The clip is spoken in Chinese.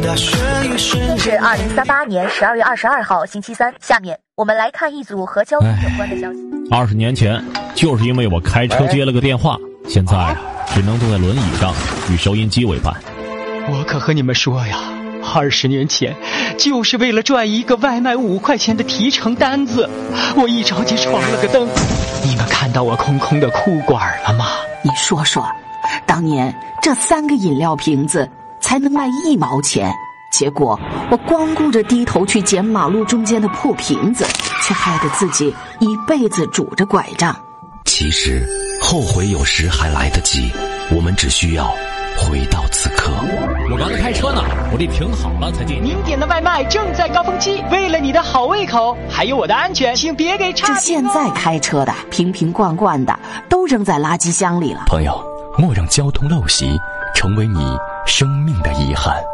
是2038年12月22号星期三。下面我们来看一组和交通有关的消息。 20年前，就是因为我开车接了个电话，现在只能坐在轮椅上与收音机为伴。 我可和你们说呀，20年前就是为了赚一个外卖5块钱的提成单子，我一着急闯了个灯。你们看到我空空的裤管了吗？ 你说说，当年这3个饮料瓶子才能卖1毛钱，结果我光顾着低头去捡马路中间的破瓶子，却害得自己一辈子拄着拐杖。 其实后悔有时还来得及，我们只需要回到此刻。 我刚才开车呢，我得停好了才进。 您点的外卖正在高峰期，为了你的好胃口，还有我的安全，请别给差评。 这现在开车的瓶瓶罐罐的都扔在垃圾箱里了。 朋友，莫让交通陋习成为你生命的遗憾。